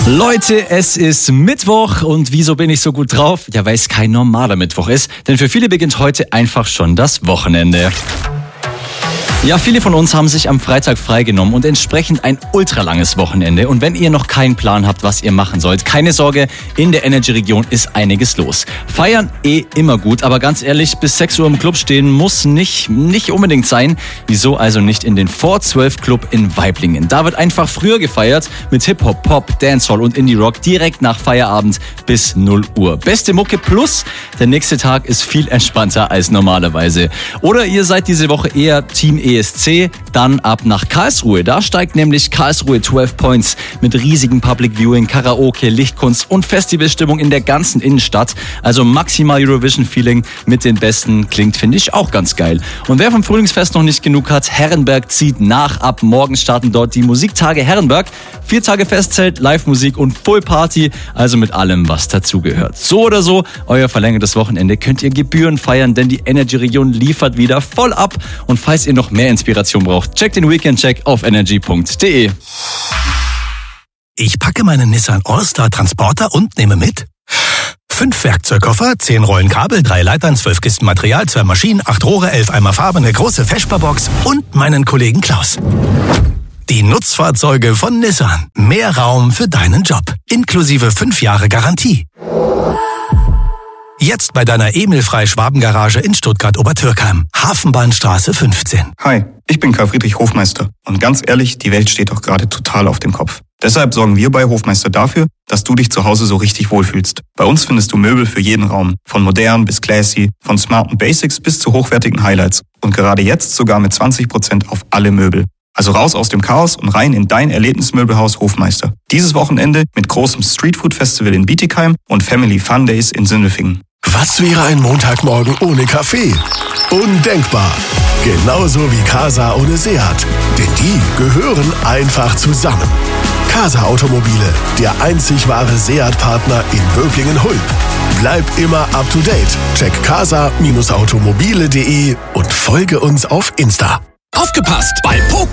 Leute, es ist Mittwoch und wieso bin ich so gut drauf? Ja, weil es kein normaler Mittwoch ist, denn für viele beginnt heute einfach schon das Wochenende. Ja, viele von uns haben sich am Freitag freigenommen und entsprechend ein ultralanges Wochenende. Und wenn ihr noch keinen Plan habt, was ihr machen sollt, keine Sorge, in der Energy-Region ist einiges los. Feiern immer gut, aber ganz ehrlich, bis 6 Uhr im Club stehen muss nicht unbedingt sein. Wieso also nicht in den Vor 12 Club in Waiblingen? Da wird einfach früher gefeiert mit Hip-Hop, Pop, Dancehall und Indie-Rock direkt nach Feierabend bis 0 Uhr. Beste Mucke plus der nächste Tag ist viel entspannter als normalerweise. Oder ihr seid diese Woche eher Team ESC, dann ab nach Karlsruhe. Da steigt nämlich Karlsruhe 12 Points mit riesigem Public Viewing, Karaoke, Lichtkunst und Festivalstimmung in der ganzen Innenstadt. Also maximal Eurovision-Feeling mit den Besten klingt, finde ich, auch ganz geil. Und wer vom Frühlingsfest noch nicht genug hat, Herrenberg zieht nach. Ab morgen starten dort die Musiktage Herrenberg. 4 Tage Festzelt, Live-Musik und Full Party, also mit allem, was dazugehört. So oder so, euer verlängertes Wochenende könnt ihr Gebühren feiern, denn die Energy-Region liefert wieder voll ab. Und falls ihr noch mehr Inspiration braucht, checkt den Weekend-Check auf energy.de. Ich packe meinen Nissan All-Star Transporter und nehme mit 5 Werkzeugkoffer, 10 Rollen Kabel, 3 Leitern, 12 Kisten Material, 2 Maschinen, 8 Rohre, 11 Eimer Farbe, eine große Vespa-Box und meinen Kollegen Klaus. Die Nutzfahrzeuge von Nissan. Mehr Raum für deinen Job. Inklusive 5 Jahre Garantie. Jetzt bei deiner Emil-Frei Schwabengarage in Stuttgart-Obertürkheim. Hafenbahnstraße 15. Hi, ich bin Karl Friedrich Hofmeister. Und ganz ehrlich, die Welt steht doch gerade total auf dem Kopf. Deshalb sorgen wir bei Hofmeister dafür, dass du dich zu Hause so richtig wohlfühlst. Bei uns findest du Möbel für jeden Raum. Von modern bis classy, von smarten Basics bis zu hochwertigen Highlights. Und gerade jetzt sogar mit 20% auf alle Möbel. Also raus aus dem Chaos und rein in dein Erlebnismöbelhaus Hofmeister. Dieses Wochenende mit großem Streetfood-Festival in Bietigheim und Family Fun Days in Sindelfingen. Was wäre ein Montagmorgen ohne Kaffee? Undenkbar. Genauso wie Casa ohne Seat. Denn die gehören einfach zusammen. Casa Automobile, der einzig wahre Seat-Partner in Böblingen-Hulb. Bleib immer up to date. Check casa-automobile.de und folge uns auf Insta. Aufgepasst! Bei Poco